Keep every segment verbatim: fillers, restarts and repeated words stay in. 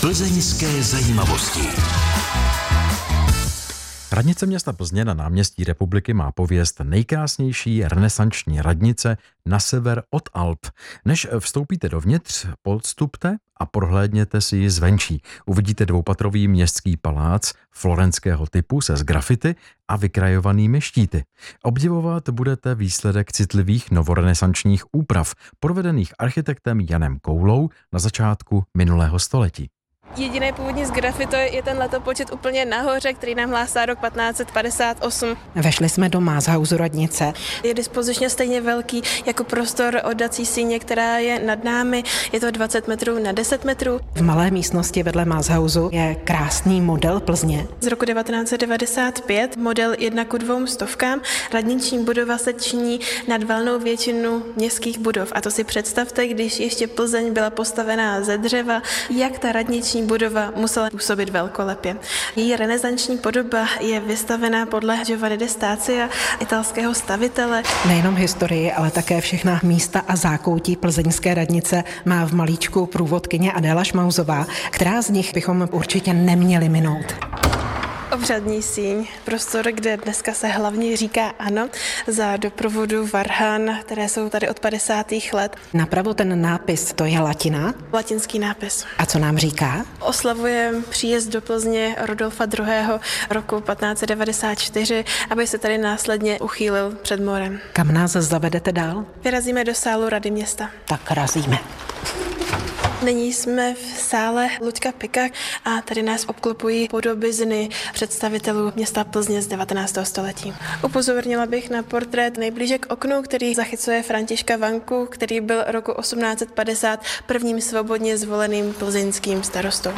Plzeňské zajímavosti. Radnice města Plzně na náměstí Republiky má pověst nejkrásnější renesanční radnice na sever od Alp. Než vstoupíte dovnitř, podstupte a prohlédněte si ji zvenčí. Uvidíte dvoupatrový městský palác florenského typu se sgrafity a vykrajovanými štíty. Obdivovat budete výsledek citlivých novorenesančních úprav, provedených architektem Janem Koulou na začátku minulého století. Jediný původní sgrafito je ten letopočet úplně nahoře, který nám hlásá rok patnáct set padesát osm. Vešli jsme do Mázhausu radnice. Je dispozičně stejně velký jako prostor oddací síně, která je nad námi. Je to dvacet metrů na deset metrů. V malé místnosti vedle Mázhausu je krásný model Plzně. Z roku devatenáct set devadesát pět model jedna ku dvou stovkám. Radniční budova se činí nad valnou většinu městských budov. A to si představte, když ještě Plzeň byla postavená ze dřeva, jak ta radniční budova musela působit velkolepě. Její renesanční podoba je vystavená podle Giovanni de Stazia, italského stavitele. Nejenom historii, ale také všechna místa a zákoutí plzeňské radnice má v malíčku průvodkyně Adéla Šmauzová, která z nich bychom určitě neměli minout. Obřadní síň, prostor, kde dneska se hlavně říká ano, za doprovodu varhan, které jsou tady od padesátých let. Napravo ten nápis, to je latina. Latinský nápis. A co nám říká? Oslavuje příjezd do Plzně Rudolfa druhého. roku patnáct set devadesát čtyři, aby se tady následně uchýlil před morem. Kam nás zavedete dál? Vyrazíme do sálu Rady města. Tak razíme. Nyní jsme v sále Luďka Pika a tady nás obklopují podobizny představitelů města Plzně z devatenáctého století. Upozornila bych na portrét nejblíže k oknu, který zachycuje Františka Vanku, který byl roku osmnáct set padesát prvním svobodně zvoleným plzeňským starostou.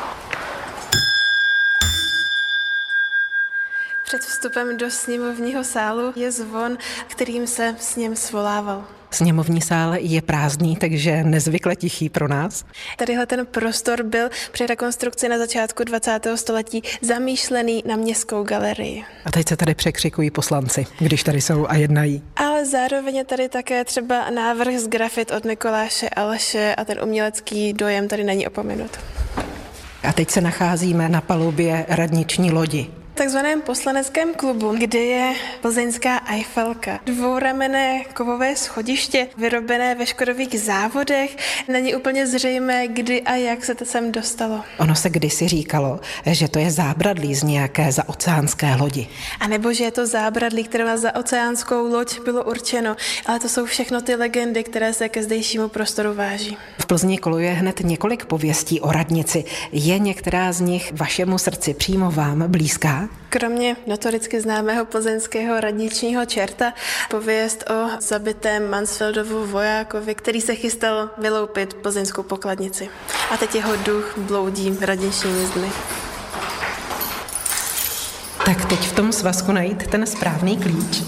Před vstupem do sněmovního sálu je zvon, kterým se sněm svolával. Sněmovní sál je prázdný, takže nezvykle tichý pro nás. Tadyhle ten prostor byl při rekonstrukci na začátku dvacátého století zamýšlený na městskou galerii. A teď se tady překřikují poslanci, když tady jsou a jednají. Ale zároveň je tady také třeba návrh z grafit od Mikuláše Aleše a ten umělecký dojem tady není opomenut. A teď se nacházíme na palubě radniční lodi. V takzvaném poslaneckém klubu, kde je plzeňská Eiffelka. Dvouramenné kovové schodiště, vyrobené ve škodových závodech. Není úplně zřejmé, kdy a jak se to sem dostalo. Ono se kdysi říkalo, že to je zábradlí z nějaké zaoceánské lodi. A nebo že je to zábradlí, které na zaoceánskou loď bylo určeno. Ale to jsou všechno ty legendy, které se ke zdejšímu prostoru váží. V Plzni koluje hned několik pověstí o radnici. Je některá z nich vašemu srdci přímo vám blízká? Kromě notoricky známého plzeňského radničního čerta, pověst o zabitém Mansfeldovu vojákovi, který se chystal vyloupit plzeňskou pokladnici. A teď jeho duch bloudí radničními zdmi. Tak teď v tom svazku najít ten správný klíč.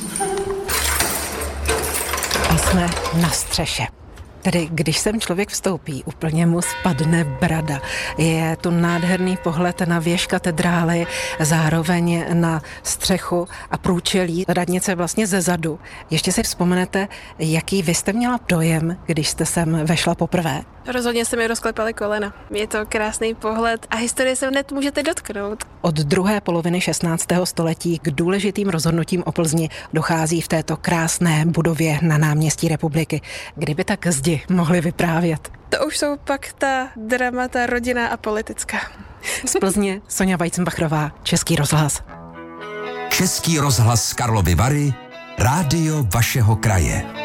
A jsme na střeše. Tedy když sem člověk vstoupí, úplně mu spadne brada. Je tu nádherný pohled na věž katedrály, zároveň na střechu a průčelí radnice vlastně ze zadu. Ještě si vzpomenete, jaký vy jste měla dojem, když jste sem vešla poprvé? Rozhodně se mi rozklepaly kolena. Je to krásný pohled a historie se hned můžete dotknout. Od druhé poloviny šestnáctého století k důležitým rozhodnutím o Plzni dochází v této krásné budově na náměstí Republiky. Kdyby tak zdi mohli vyprávět. To už jsou pak ta dramata rodinná a politická. Z Plzně Sonja Weizenbachrová, Český rozhlas. Český rozhlas z Karlovy Vary, rádio vašeho kraje.